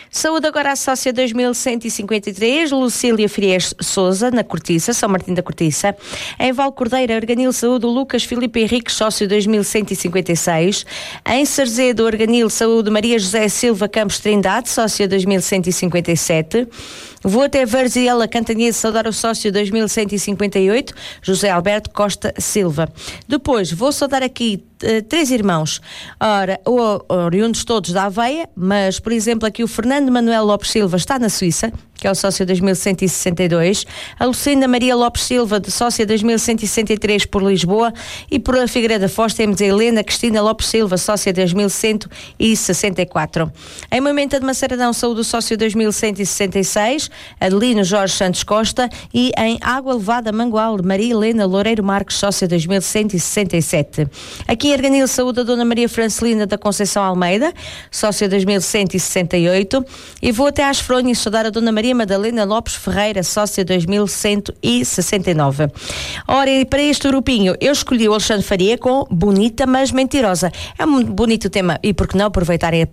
Saúde agora a sócia 2153, Lucília Frias Souza, na Cortiça, São Martim da Cortiça. Em Valcordeira, Arganil Saúde, Lucas Filipe Henrique, sócio 2156. Em Sarzedo, Arganil Saúde, Maria José Silva Campos Trindade, sócia 2157. Vou até Varziela, Cantanhede, saudar o sócio 2158, José Alberto Costa Silva. Depois, vou saudar aqui 3 irmãos, oriundos todos da Aveia, mas, por exemplo, aqui o Fernando Manuel Lopes Silva está na Suíça, que é o sócio 2162, a Lucinda Maria Lopes Silva, de sócia 2163 por Lisboa, e por a Figueira da Foz temos a Helena Cristina Lopes Silva, sócia 2164. Em Moimenta de Maceradão, saúde o sócio 2166, Adelino Jorge Santos Costa, e em Água Levada Mangual, Maria Helena Loureiro Marques, sócia 2167. Aqui em Arganil Saúde a Dona Maria Francelina da Conceição Almeida, sócia 2168, e vou até às Fronhas saudar a Dona Maria Madalena Lopes Ferreira, sócia 2169. Ora, e para este grupinho eu escolhi o Alexandre Faria com Bonita Mas Mentirosa. É um bonito tema, e por que não aproveitarem a